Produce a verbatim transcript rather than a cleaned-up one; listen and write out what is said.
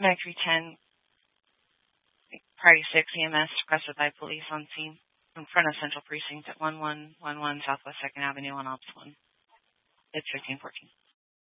Mag three ten, Priority six, E M S requested by police on scene in front of Central Precinct at one one one one Southwest second Avenue on Ops one. It's fifteen fourteen.